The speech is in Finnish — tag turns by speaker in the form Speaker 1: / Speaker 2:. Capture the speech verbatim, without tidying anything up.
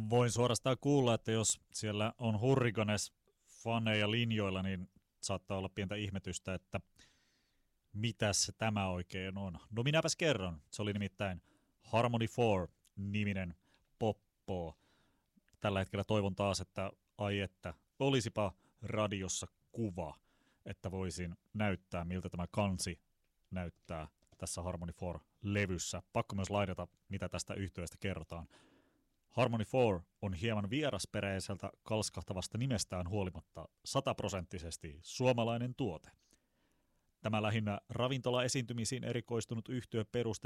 Speaker 1: Voin suorastaan kuulla, että jos siellä on Hurricanes-faneja linjoilla, niin saattaa olla pientä ihmetystä, että mitäs se tämä oikein on. No minäpäs kerron. Se oli nimittäin Harmony four-niminen poppo. Tällä hetkellä toivon taas, että ai että, olisipa radiossa kuva, että voisin näyttää, miltä tämä kansi näyttää tässä Harmony four-levyssä. Pakko myös lainata, mitä tästä yhtyeestä kerrotaan. Harmony four on hieman vierasperäiseltä kalskahtavasta nimestään huolimatta sataprosenttisesti suomalainen tuote. Tämä lähinnä ravintola-esiintymisiin erikoistunut yhtye perustettiin